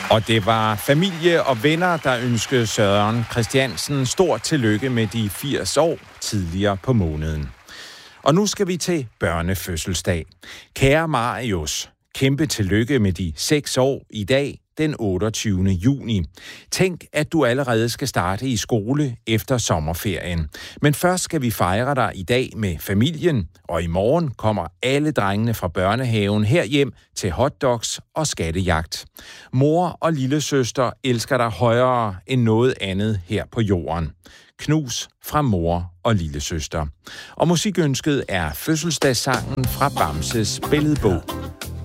Og det var familie og venner, der ønskede Søren Christiansen stort tillykke med de 80 år tidligere på måneden. Og nu skal vi til børnefødselsdag. Kære Marius, kæmpe tillykke med de 6 år i dag, den 28. juni. Tænk, at du allerede skal starte i skole efter sommerferien. Men først skal vi fejre dig i dag med familien, og i morgen kommer alle drengene fra børnehaven herhjem til hotdogs og skattejagt. Mor og lillesøster elsker dig højere end noget andet her på jorden. Knus fra mor og lillesøster. Og musikønsket er fødselsdagssangen fra Bamses billedbog.